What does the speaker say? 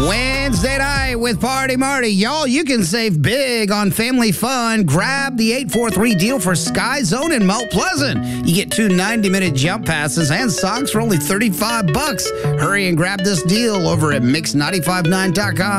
Wednesday night with Party Marty. Y'all, you can save big on family fun. Grab the 843 deal for Sky Zone in Mount Pleasant. You get 2 90-minute jump passes and socks for only $35. Hurry and grab this deal over at Mix959.com.